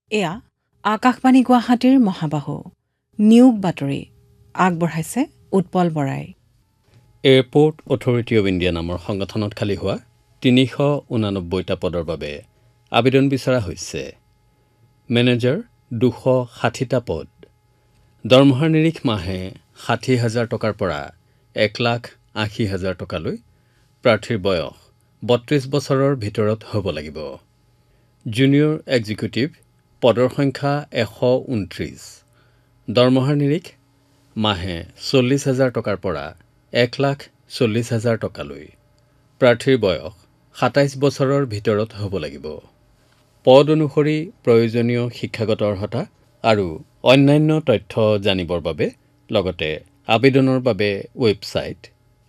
এয়া আকাশবাণী গুৱাহাটীৰ মহাবাহু নিয়োগ বাতৰি আগবঢ়াইছে উৎপল বৰাই। এয়াৰপোৰ্ট অথৰিটি অৱ ইণ্ডিয়া নামৰ সংগঠনত খালী হোৱা ৩৮৯টা পদৰ বাবে আবেদন বিচৰা হৈছে। মেনেজাৰ ২৬০টা পদ। দৰমহাৰ নিৰিখ মাহে ৬০,০০০ টকাৰ পৰা ১,৮০,০০০ টকালৈ। প্ৰাৰ্থীৰ বয়স ৩২ বছৰৰ ভিতৰত হ'ব লাগিব। জুনিয়ৰ এক্সিকিউটিভ পদৰ সংখ্যা ১২৯। দৰমহাৰ নিৰিখ মাহে ৪০,০০০ টকাৰ পৰা ১,৪০,০০০ টকালৈ। প্ৰাৰ্থীৰ বয়স ২৭ বছৰৰ ভিতৰত হ'ব লাগিব। পদ অনুসৰি প্ৰয়োজনীয় শিক্ষাগত অৰ্হতা আৰু অন্যান্য তথ্য জানিবৰ বাবে লগতে আবেদনৰ বাবে ৱেবছাইট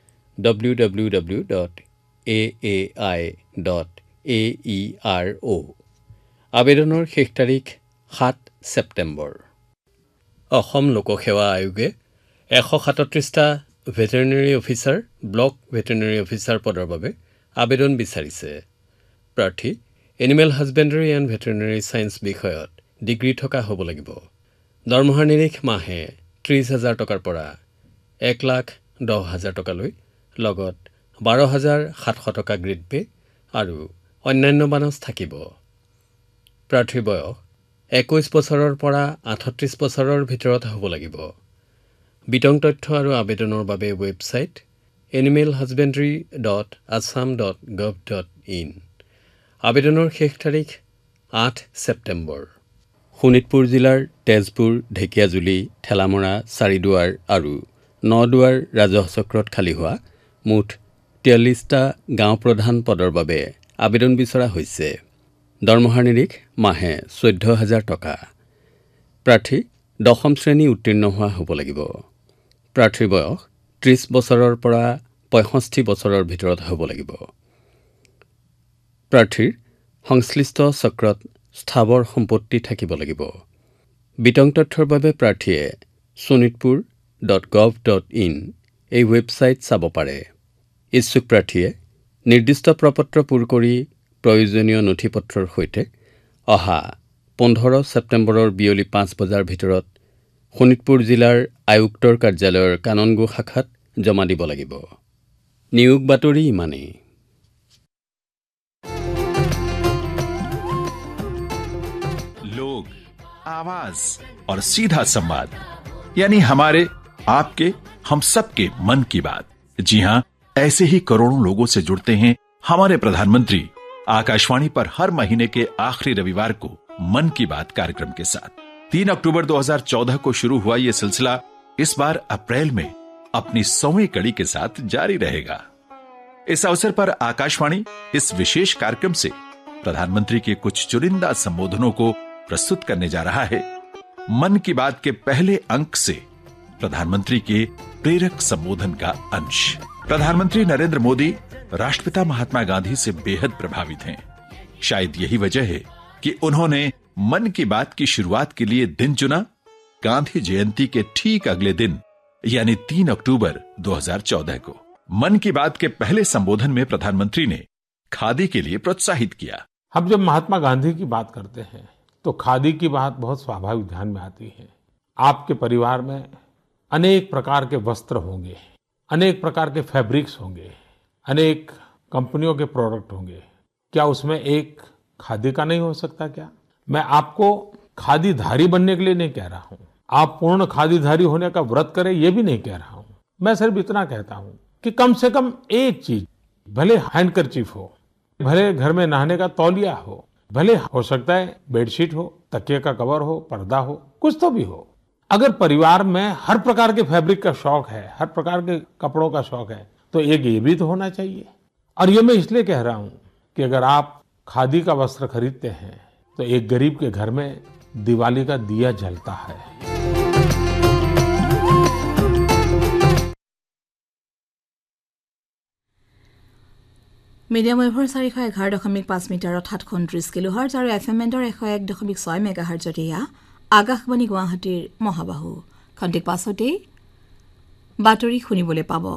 www.aai.aero। আবেদনৰ শেষ তাৰিখ ৭ ছেপ্টেম্বৰ। অসম লোকসেৱা আয়োগে ১৩৭টা veterinary officer, block veterinary officer পদৰ বাবে আবেদন বিচাৰিছে। প্ৰাৰ্থী এনিমেল হাজবেণ্ডাৰী এণ্ড ভেটেৰিনেৰী ছায়েন্স বিষয়ত ডিগ্ৰী থকা হ'ব লাগিব। দৰমহাৰ নিৰিখ মাহে ৩০,০০০ টকাৰ পৰা ১,১০,০০০ টকালৈ, লগত ১২,৭০০ টকা গ্ৰেড পে আৰু অন্যান্য বানচ থাকিব। প্ৰাৰ্থীৰ বয়স ২১ বছৰৰ পৰা ৩৮ বছৰৰ ভিতৰত হ'ব লাগিব। বিতং তথ্য আৰু আবেদনৰ বাবে ৱেবছাইট animalhusbandry.assam.gov.in। আবেদনৰ শেষ তাৰিখ ৮ ছেপ্টেম্বৰ। শোণিতপুৰ জিলাৰ তেজপুৰ, ঢেকীয়াজুলি, ঠেলামৰা, চাৰিদুৱাৰ আৰু নদুৱাৰ ৰাজহ চক্ৰত খালী হোৱা মুঠ ৪৩টা গাঁও প্ৰধান পদৰ বাবে আবেদন বিচৰা হৈছে। দৰমহাৰ নিৰিখ মাহে ১৪,০০০ টকা। প্ৰাৰ্থী ১০ম শ্ৰেণী উত্তীৰ্ণ হোৱা হ'ব লাগিব। প্ৰাৰ্থীৰ বয়স ৩০ বছৰৰ পৰা ৬৫ বছৰৰ ভিতৰত হ'ব লাগিব। প্ৰাৰ্থীৰ সংশ্লিষ্ট চক্ৰত স্থাৱৰ সম্পত্তি থাকিব লাগিব। বিতং তথ্যৰ বাবে প্ৰাৰ্থীয়ে sonitpur.gov.in এই ৱেবছাইট চাব পাৰে। ইচ্ছুক প্ৰাৰ্থীয়ে নিৰ্দিষ্ট প্ৰপত্ৰ পূৰ কৰি প্ৰয়োজনীয় নথিপত্ৰৰ সৈতে অহা ১৫ ছেপ্টেম্বৰৰ বিয়লি ৫ বজাৰ ভিতৰত শোণিতপুৰ জিলাৰ আয়ুক্তৰ কাৰ্যালয়ৰ কাননগো শাখাত জমা দিব লাগিব। নিয়োগ বাতৰি ইমানেই। लोग, आवाज और सीधा संवाद, यानी हमारे, आपके, हम सबके मन की बात। जी हां, ऐसे ही करोड़ों लोगों से जुड़ते हैं हमारे प्रधानमंत्री आकाशवाणी पर हर महीने के आखिरी रविवार को मन की बात कार्यक्रम के साथ। 3 अक्टूबर 2014 को शुरू हुआ ये सिलसिला इस बार अप्रैल में अपनी 100वीं कड़ी के साथ जारी रहेगा। इस अवसर पर आकाशवाणी इस विशेष कार्यक्रम से प्रधानमंत्री के कुछ चुनिंदा संबोधनों को प्रस्तुत करने जा रहा है। मन की बात के पहले अंक से प्रधानमंत्री के प्रेरक संबोधन का अंश। प्रधानमंत्री नरेंद्र मोदी राष्ट्रपिता महात्मा गांधी से बेहद प्रभावित हैं। शायद यही वजह है कि उन्होंने मन की बात की शुरुआत के लिए दिन चुना गांधी जयंती के ठीक अगले दिन, यानी 3 अक्टूबर 2014 को। मन की बात के पहले संबोधन में प्रधानमंत्री ने खादी के लिए प्रोत्साहित किया। हम जब महात्मा गांधी की बात करते हैं तो खादी की बात बहुत स्वाभाविक ध्यान में आती है। आपके परिवार में अनेक प्रकार के वस्त्र होंगे, अनेक प्रकार के फैब्रिक्स होंगे, अनेक कंपनियों के प्रोडक्ट होंगे। क्या उसमें एक खादी का नहीं हो सकता क्या? मैं आपको खादीधारी बनने के लिए नहीं कह रहा हूं, आप पूर्ण खादीधारी होने का व्रत करें ये भी नहीं कह रहा हूं। मैं सिर्फ इतना कहता हूं कि कम से कम एक चीज, भले हैंडकरचीफ हो, भले घर में नहाने का तौलिया हो, भले हो सकता है बेडशीट हो, तकिए का कवर हो, पर्दा हो, कुछ तो भी हो। अगर परिवार में हर प्रकार के फैब्रिक का शौक है, हर प्रकार के कपड़ों का शौक है, तो एक ये भी तो होना चाहिए। और ये मैं इसलिए कह रहा हूं कि अगर आप खादी का वस्त्र खरीदते हैं तो एक गरीब के घर में दिवाली का दिया जलता है। মিডিয়াম ৱেভৰ ৪১১.৫ মিটাৰত ৭৩০ কিলোহাৰ্জ আৰু FM বেণ্ডৰ ১০১.৬ মেগাহাৰ্জত এয়া আকাশবাণী গুৱাহাটীৰ মহাবাহু। খন্তেক পাছতেই বাতৰি শুনিবলৈ পাব।